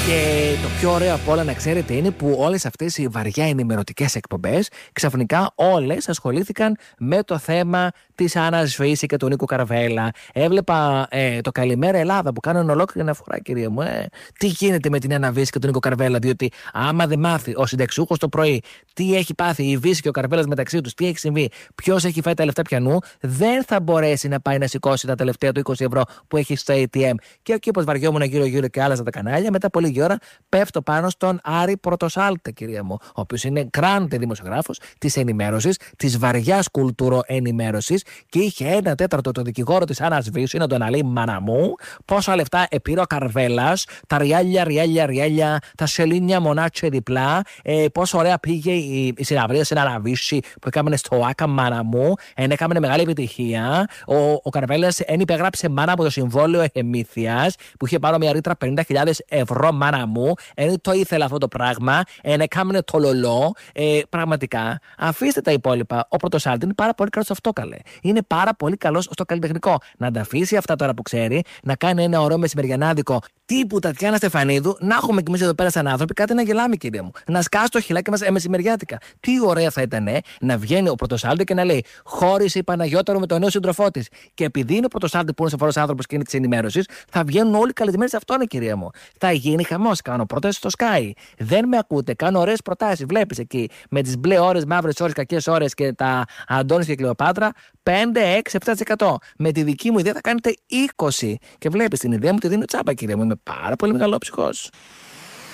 Και το πιο ωραίο από όλα, να ξέρετε, είναι που όλες αυτές οι βαριά ενημερωτικές εκπομπές ξαφνικά όλες ασχολήθηκαν με το θέμα της Άννας Φύση και του Νίκου Καρβέλα. Έβλεπα το Καλημέρα Ελλάδα που κάνανε ολόκληρη αναφορά, κυρία μου. Τι γίνεται με την Άννα Φύση και τον Νίκο Καρβέλα, διότι άμα δεν μάθει ο συνταξιούχος το πρωί τι έχει πάθει η Φύση και ο Καρβέλας μεταξύ τους, τι έχει συμβεί, ποιος έχει φάει τα λεφτά πιανού, δεν θα μπορέσει να πάει να σηκώσει τα τελευταία του 20 ευρώ που έχει στο ATM. Και εκεί, όπως βαριόμουν γύρω-γύρω και άλλαζα τα κανάλια, μετά από λίγη ώρα πέφτω πάνω στον Άρη Πρωτοσάλτε, κυρία μου, ο οποίος είναι grande δημοσιογράφος της ενημέρωσης, της βαριάς κουλτουροενημέρωσης, και είχε 1/4 το δικηγόρο της Άννας Βίσου να τον αναλύει, μάνα μου, πόσα λεφτά επήρε ο Καρβέλας, τα ριάλια, τα σελίνια μονάτσε διπλά, πόσο ωραία πήγε η συναυλία στην Άννα Βίση που έκαμε στο Άκα, μάνα μου, έκαμε μεγάλη επιτυχία. Ο Καρβέλας υπεγράψε, μάνα, από το συμβόλαιο Εμήθειας που είχε πάρω μια ρήτρα 50.000 ευρώ, μάνα μου, το ήθελα αυτό το πράγμα, έκαμε το λολό. Πραγματικά, αφήστε τα υπόλοιπα. Ο Πρωτοσάλτη είναι πάρα πολύ καλός στο αυτό, καλέ. Είναι πάρα πολύ καλός στο καλλιτεχνικό. Να τα αφήσει αυτά τώρα που ξέρει, να κάνει ένα ωραίο μεσημεριανάδικο τύπου Τατιάνα Στεφανίδου, να έχουμε κι εμείς εδώ πέρα σαν άνθρωποι κάτι να γελάμε, κυρία μου. Να σκάσει το χιλάκι μας μεσημεριάτικα. Τι ωραία θα ήταν να βγαίνει ο Πρωτοσάλτη και να λέει: χώρισε η Παναγιώταρο με τον νέο σύντροφό της. Και επειδή είναι ο Πρωτοσάλτη που είναι σοβαρός άνθρωπος και είναι της ενημέρωσης, θα βγαίνουν όλοι καλεσμένοι σε αυτόν, κυρία μου. Θα γίνει χαμός. Κάνω πρόταση στο Sky. Δεν με ακούτε. Κάνω ωραίες προτάσεις. Βλέπεις εκεί με τις μπλε ώρες, μαύρες ώρες, κακές ώρες και τα Αντώνης και Κλεοπάτρα 5, 6, 7%. Με τη δική μου ιδέα θα κάνετε 20%. Και βλέπεις την ιδέα μου τη δίνω τσάπα, κυρία μου. Είμαι πάρα πολύ μεγαλόψυχος.